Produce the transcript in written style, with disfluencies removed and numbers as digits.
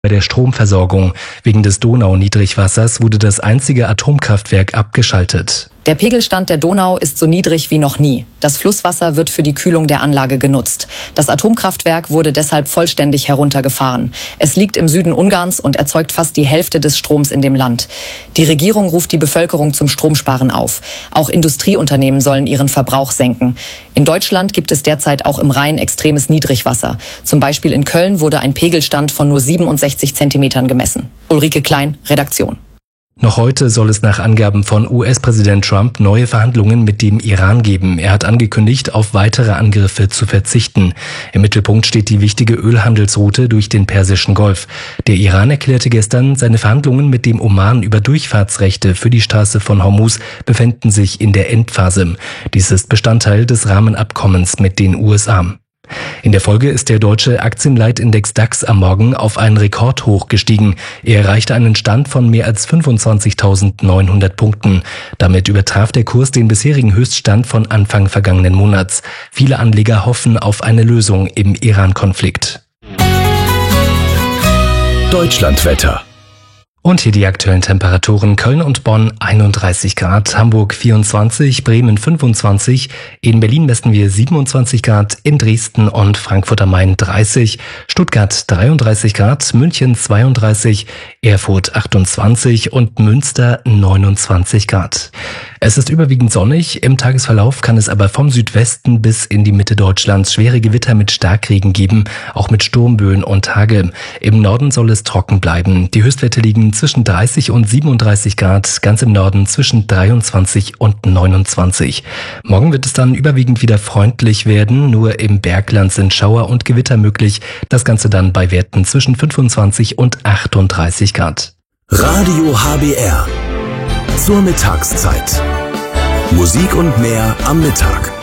Bei der Stromversorgung. Wegen des Donau-Niedrigwassers wurde das einzige Atomkraftwerk abgeschaltet. Der Pegelstand der Donau ist so niedrig wie noch nie. Das Flusswasser wird für die Kühlung der Anlage genutzt. Das Atomkraftwerk wurde deshalb vollständig heruntergefahren. Es liegt im Süden Ungarns und erzeugt fast die Hälfte des Stroms in dem Land. Die Regierung ruft die Bevölkerung zum Stromsparen auf. Auch Industrieunternehmen sollen ihren Verbrauch senken. In Deutschland gibt es derzeit auch im Rhein extremes Niedrigwasser. Zum Beispiel in Köln wurde ein Pegelstand von nur 67 Zentimetern gemessen. Ulrike Klein, Redaktion. Noch heute soll es nach Angaben von US-Präsident Trump neue Verhandlungen mit dem Iran geben. Er hat angekündigt, auf weitere Angriffe zu verzichten. Im Mittelpunkt steht die wichtige Ölhandelsroute durch den Persischen Golf. Der Iran erklärte gestern, seine Verhandlungen mit dem Oman über Durchfahrtsrechte für die Straße von Hormuz befänden sich in der Endphase. Dies ist Bestandteil des Rahmenabkommens mit den USA. In der Folge ist der deutsche Aktienleitindex DAX am Morgen auf einen Rekordhoch gestiegen. Er erreichte einen Stand von mehr als 25.900 Punkten. Damit übertraf der Kurs den bisherigen Höchststand von Anfang vergangenen Monats. Viele Anleger hoffen auf eine Lösung im Iran-Konflikt. Deutschlandwetter. Und hier die aktuellen Temperaturen: Köln und Bonn 31 Grad, Hamburg 24, Bremen 25, in Berlin messen wir 27 Grad, in Dresden und Frankfurt am Main 30, Stuttgart 33 Grad, München 32, Erfurt 28 und Münster 29 Grad. Es ist überwiegend sonnig, im Tagesverlauf kann es aber vom Südwesten bis in die Mitte Deutschlands schwere Gewitter mit Starkregen geben, auch mit Sturmböen und Hagel. Im Norden soll es trocken bleiben. Die Höchstwerte liegen zwischen 30 und 37 Grad, ganz im Norden zwischen 23 und 29. Morgen wird es dann überwiegend wieder freundlich werden, nur im Bergland sind Schauer und Gewitter möglich. Das Ganze dann bei Werten zwischen 25 und 38 Grad. Radio HBR zur Mittagszeit. Musik und mehr am Mittag.